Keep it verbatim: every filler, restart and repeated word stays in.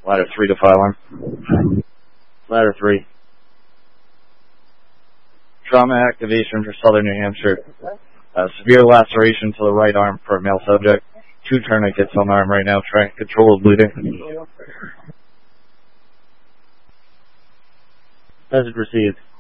Ladder three to file arm. Ladder three. Trauma activation for Southern New Hampshire. Uh, severe laceration to the right arm for a male subject. Two tourniquets on the arm right now, trying to control bleeding. Message received.